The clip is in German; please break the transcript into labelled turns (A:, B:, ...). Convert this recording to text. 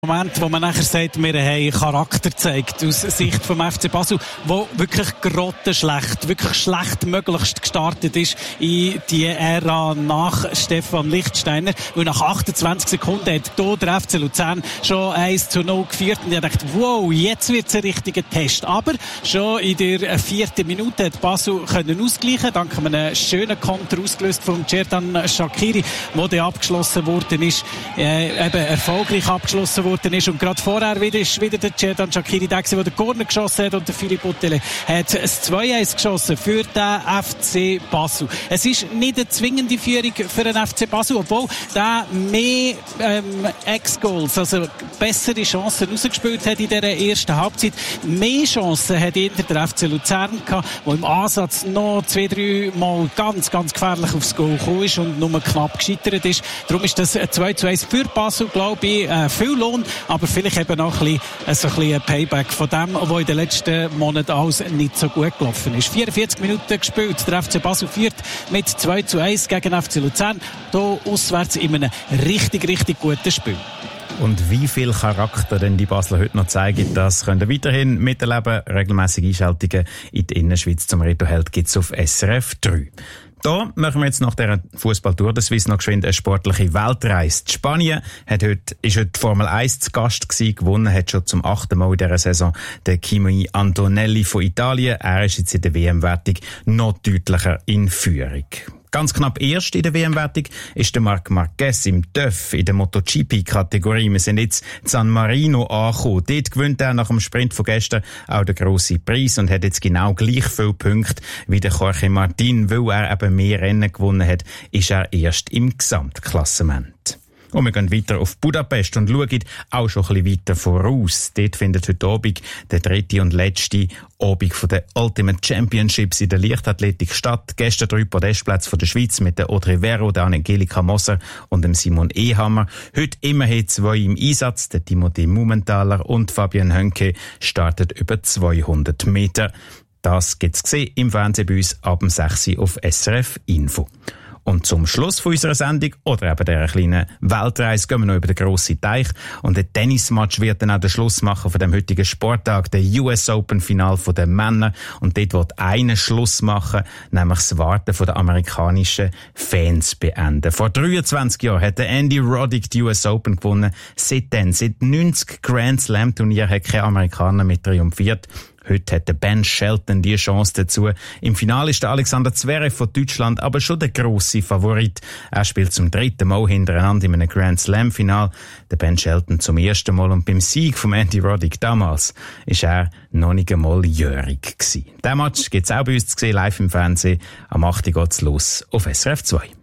A: Moment, wo man nachher sagt, wir haben Charakter gezeigt, aus Sicht vom FC Basel, wo wirklich grottenschlecht, wirklich schlechtmöglichst gestartet ist in die Ära nach Stefan Lichtsteiner, weil nach 28 Sekunden hat hier der FC Luzern schon 1-0 geführt und ich dachte, wow, jetzt wird's ein richtiger Test. Aber schon in der 4. Minute hat Basel können ausgleichen, dank einem schönen Konter ausgelöst von Xherdan Shaqiri, der dann abgeschlossen worden ist, eben erfolgreich abgeschlossen worden ist. Und gerade vorher ist wieder der Xherdan Shaqiri der den Corner geschossen hat und der Philippe Boutelle hat das 2-1 geschossen für den FC Basel. Es ist nicht eine zwingende Führung für den FC Basel, obwohl der mehr Ex-Goals, also bessere Chancen rausgespielt hat in dieser ersten Halbzeit. Mehr Chancen hat hinter der FC Luzern gehabt, der im Ansatz noch 2-3 Mal ganz, ganz gefährlich aufs Goal gekommen ist und nur knapp gescheitert ist. Darum ist das 2-1 für Basel, glaube ich, viel Lohn, aber vielleicht eben auch ein bisschen ein Payback von dem, was in den letzten Monaten alles nicht so gut gelaufen ist. 44 Minuten gespielt, der FC Basel führt mit 2-1 gegen FC Luzern, hier auswärts in einem richtig, richtig guten Spiel.
B: Und wie viel Charakter denn die Basler heute noch zeigen, das könnt ihr weiterhin miterleben. Regelmäßige Einschaltungen in die Innerschweiz zum Reto-Held gibt's auf SRF 3. Da machen wir jetzt nach dieser Fußballtour der Swiss noch geschwind eine sportliche Weltreise. Die Spanien ist heute Formel 1 zu Gast gewesen, gewonnen hat schon zum 8. Mal in dieser Saison der Kimi Antonelli von Italien. Er ist jetzt in der WM-Wertung noch deutlicher in Führung. Ganz knapp erst in der WM-Wertung ist der Marc Marquez im TÜV in der MotoGP-Kategorie. Wir sind jetzt in San Marino angekommen. Dort gewinnt er nach dem Sprint von gestern auch den grossen Preis und hat jetzt genau gleich viele Punkte wie der Jorge Martin. Weil er eben mehr Rennen gewonnen hat, ist er erst im Gesamtklassement. Und wir gehen weiter auf Budapest und schauen auch schon ein bisschen weiter voraus. Dort findet heute Abend der 3. und letzte Abend von der Ultimate Championships in der Leichtathletik statt. Gestern 3 Podestplätze von der Schweiz mit der Audrey Vero, der Angelika Moser und dem Simon Ehammer. Heute immerhin 2 im Einsatz. Der Timothée Mumenthaler und Fabian Hönke startet über 200 Meter. Das gibt's gesehen im Fernsehen bei uns ab 6 Uhr auf SRF Info. Und zum Schluss von unserer Sendung, oder eben dieser kleinen Weltreise, gehen wir noch über den grossen Teich. Und der Tennismatch wird dann auch den Schluss machen von dem heutigen Sporttag, der US Open Final der Männer. Und dort wird einer Schluss machen, nämlich das Warten der amerikanischen Fans beenden. Vor 23 Jahren hat der Andy Roddick die US Open gewonnen. Seit 90 Grand Slam Turnier hat kein Amerikaner mit triumphiert. Heute hat der Ben Shelton die Chance dazu. Im Finale ist der Alexander Zverev von Deutschland aber schon der grosse Favorit. Er spielt zum 3. Mal hintereinander in einem Grand Slam Final. Der Ben Shelton zum 1. Mal und beim Sieg von Andy Roddick damals ist er noch nicht einmal jährig gewesen. Der Match gibt's auch bei uns zu sehen, live im Fernsehen. Am 8. geht's los auf SRF 2.